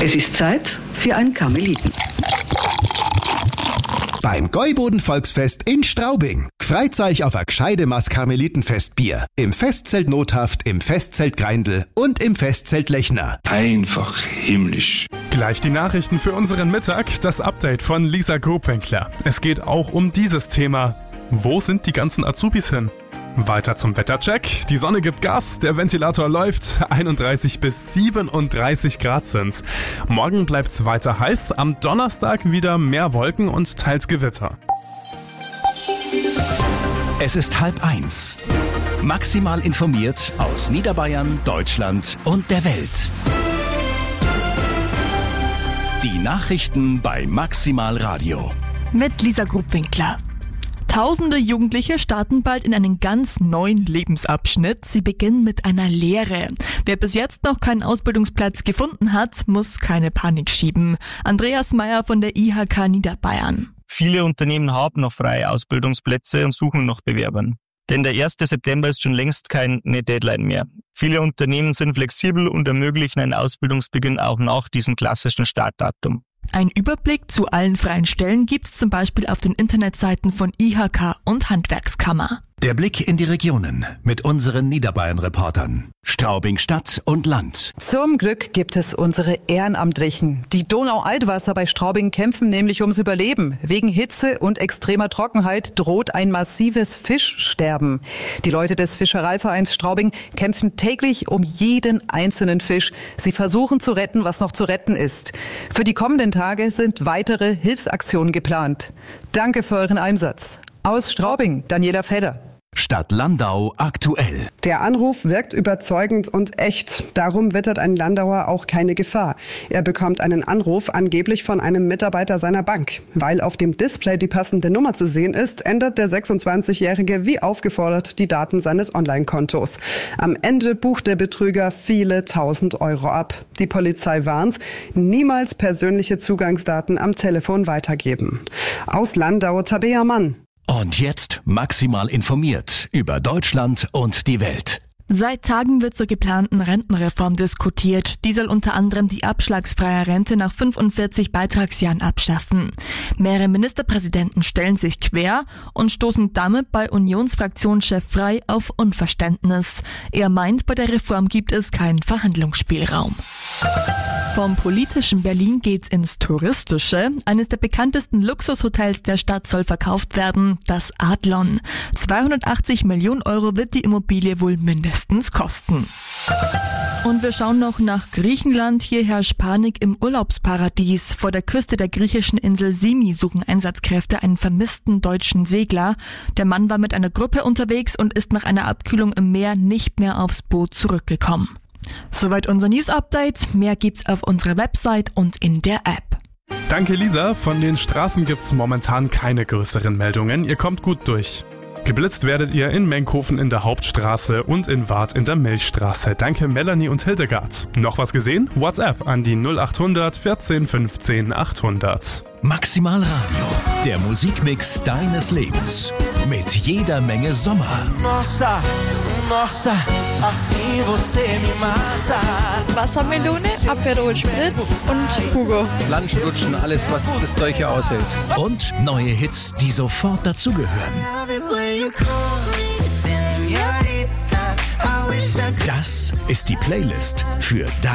Es ist Zeit für ein Karmeliten. Beim Gäuboden-Volksfest in Straubing. Freut euch auf ein gescheide Maß Karmelitenfestbier. Im Festzelt Nothaft, im Festzelt Greindl und im Festzelt Lechner. Einfach himmlisch. Gleich die Nachrichten für unseren Mittag, das Update von Lisa Grobwinkler. Es geht auch um dieses Thema. Wo sind die ganzen Azubis hin? Weiter zum Wettercheck. Die Sonne gibt Gas, der Ventilator läuft. 31 bis 37 Grad sind's. Morgen bleibt's weiter heiß. Am Donnerstag wieder mehr Wolken und teils Gewitter. Es ist 12:30. Maximal informiert aus Niederbayern, Deutschland und der Welt. Die Nachrichten bei Maximal Radio. Mit Lisa Grobwinkler. Tausende Jugendliche starten bald in einen ganz neuen Lebensabschnitt. Sie beginnen mit einer Lehre. Wer bis jetzt noch keinen Ausbildungsplatz gefunden hat, muss keine Panik schieben. Andreas Meyer von der IHK Niederbayern. Viele Unternehmen haben noch freie Ausbildungsplätze und suchen nach Bewerbern. Denn der 1. September ist schon längst keine Deadline mehr. Viele Unternehmen sind flexibel und ermöglichen einen Ausbildungsbeginn auch nach diesem klassischen Startdatum. Ein Überblick zu allen freien Stellen gibt's zum Beispiel auf den Internetseiten von IHK und Handwerkskammer. Der Blick in die Regionen mit unseren Niederbayern-Reportern. Straubing Stadt und Land. Zum Glück gibt es unsere Ehrenamtlichen. Die Donau-Altwasser bei Straubing kämpfen nämlich ums Überleben. Wegen Hitze und extremer Trockenheit droht ein massives Fischsterben. Die Leute des Fischereivereins Straubing kämpfen täglich um jeden einzelnen Fisch. Sie versuchen zu retten, was noch zu retten ist. Für die kommenden Tage sind weitere Hilfsaktionen geplant. Danke für euren Einsatz. Aus Straubing, Daniela Fedder. Stadt Landau aktuell. Der Anruf wirkt überzeugend und echt. Darum wittert ein Landauer auch keine Gefahr. Er bekommt einen Anruf angeblich von einem Mitarbeiter seiner Bank. Weil auf dem Display die passende Nummer zu sehen ist, ändert der 26-Jährige wie aufgefordert die Daten seines Online-Kontos. Am Ende bucht der Betrüger viele tausend Euro ab. Die Polizei warnt, niemals persönliche Zugangsdaten am Telefon weitergeben. Aus Landau, Tabea Mann. Und jetzt maximal informiert über Deutschland und die Welt. Seit Tagen wird zur geplanten Rentenreform diskutiert. Die soll unter anderem die abschlagsfreie Rente nach 45 Beitragsjahren abschaffen. Mehrere Ministerpräsidenten stellen sich quer und stoßen damit bei Unionsfraktionschef Frey auf Unverständnis. Er meint, bei der Reform gibt es keinen Verhandlungsspielraum. Vom politischen Berlin geht's ins touristische. Eines der bekanntesten Luxushotels der Stadt soll verkauft werden, das Adlon. 280 Millionen Euro wird die Immobilie wohl mindestens kosten. Und wir schauen noch nach Griechenland. Hier herrscht Panik im Urlaubsparadies. Vor der Küste der griechischen Insel Simi suchen Einsatzkräfte einen vermissten deutschen Segler. Der Mann war mit einer Gruppe unterwegs und ist nach einer Abkühlung im Meer nicht mehr aufs Boot zurückgekommen. Soweit unser News-Update. Mehr gibt's auf unserer Website und in der App. Danke Lisa, von den Straßen gibt's momentan keine größeren Meldungen. Ihr kommt gut durch. Geblitzt werdet ihr in Menkhofen in der Hauptstraße und in Waadt in der Milchstraße. Danke Melanie und Hildegard. Noch was gesehen? WhatsApp an die 0800 14 15 800. Maximal Radio, der Musikmix deines Lebens. Mit jeder Menge Sommer. Nossa, nossa, assim você me mata. Wassermelone, Aperol Spritz und Hugo. Landrutschen, alles was das Zeug hier aushält. Und neue Hits, die sofort dazugehören. Das ist die Playlist für